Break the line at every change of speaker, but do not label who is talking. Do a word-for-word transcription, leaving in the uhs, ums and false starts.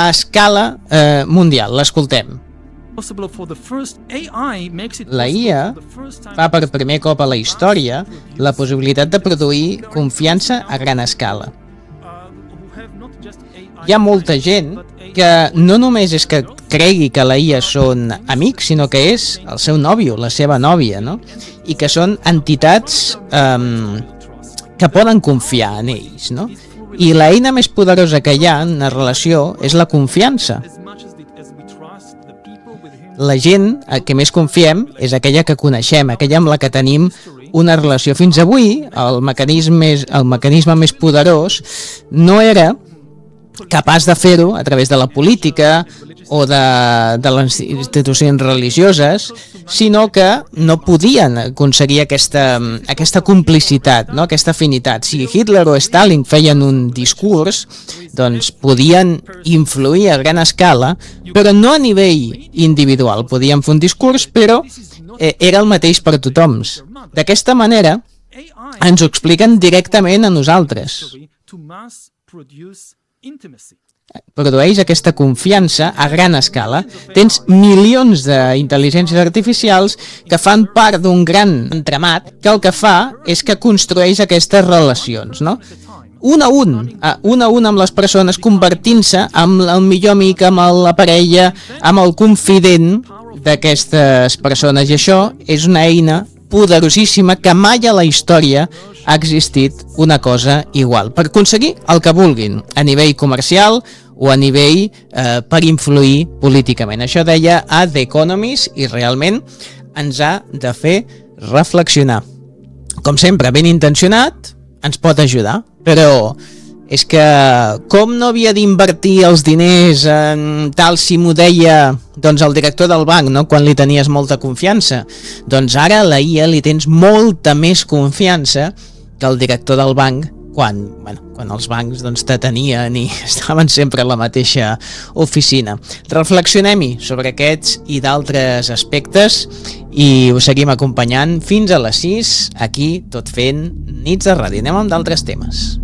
a escala eh, mundial. L'escoltem. La I A fa per primer cop a la història la possibilitat de produir confiança a gran escala. Hi ha molta gent que no només és que cregui que la I A són amics, sinó que és el seu nòvio, la seva nòvia, no? I que són entitats eh, que poden confiar en ells, no? I l'eina més poderosa que hi ha en la relació és la confiança. La gent a què més confiem és aquella que coneixem, aquella amb la que tenim una relació. Fins avui, el mecanisme, el mecanisme més poderós no era capaç de fer-ho a través de la política o de, de les institucions religioses, sinó que no podien aconseguir aquesta, aquesta complicitat, no? Aquesta afinitat. Si Hitler o Stalin feien un discurs, doncs podien influir a gran escala, però no a nivell individual. Podien fer un discurs, però eh, era el mateix per tothom. D'aquesta manera, ens ho expliquen directament a nosaltres. Produeix aquesta confiança a gran escala. Tens milions d'intel·ligències artificials que fan part d'un gran entramat que el que fa és que construeix aquestes relacions, no? Un a un, un a un amb les persones, convertint-se en el millor amic, amb la parella, amb el confident d'aquestes persones. I això és una eina poderosíssima que mai a la història ha existit una cosa igual, per aconseguir el que vulguin, a nivell comercial o a nivell eh, per influir políticament. Això deia a The Economist i realment ens ha de fer reflexionar. Com sempre, ben intencionat, ens pot ajudar, però és que com no havia d'invertir els diners en tal si m'ho deia doncs el director del banc, no? Quan li tenies molta confiança, doncs ara a la I A li tens molta més confiança que el director del banc quan, bueno, quan els bancs doncs, te tenien i estaven sempre a la mateixa oficina. Reflexionem-hi sobre aquests i d'altres aspectes i us seguim acompanyant fins a les sis, aquí tot fent Nits de Ràdio. Anem amb d'altres temes.